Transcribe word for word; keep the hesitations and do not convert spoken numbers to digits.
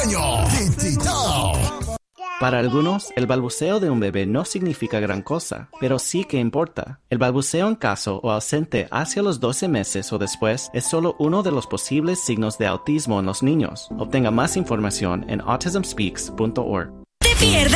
pequeño. Titito. Para algunos, el balbuceo de un bebé no significa gran cosa, pero sí que importa. El balbuceo en caso o ausente hacia los doce meses o después es solo uno de los posibles signos de autismo en los niños. Obtenga más información en autism speaks punto org. Te pierdas